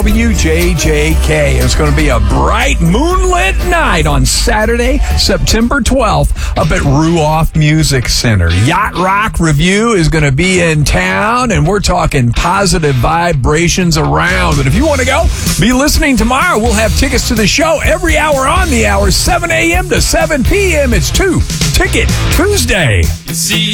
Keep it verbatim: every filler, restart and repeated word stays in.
W J J K. It's going to be a bright moonlit night on Saturday, September twelfth, up at Ruoff Music Center. Yacht Rock Review is going to be in town, and we're talking positive vibrations around. And if you want to go, be listening tomorrow. We'll have tickets to the show every hour on the hour, seven a.m. to seven p.m. It's two Ticket Tuesday. See